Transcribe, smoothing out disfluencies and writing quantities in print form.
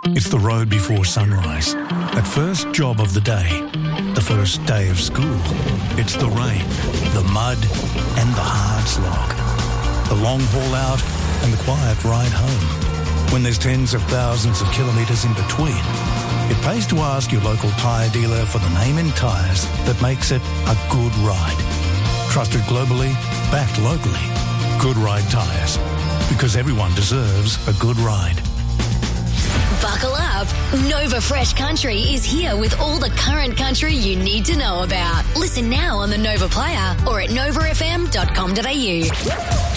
It's the road before sunrise. That first job of the day. The first day of school. It's the rain, the mud and the hard slog. The long haul out and the quiet ride home. When there's tens of thousands of kilometres in between, it pays to ask your local tyre dealer for the name in tyres that makes it a good ride. Trusted globally, backed locally. Good Ride Tyres. Because everyone deserves a good ride. Buckle up. Nova Fresh Country is here with all the current country you need to know about. Listen now on the Nova Player or at novafm.com.au.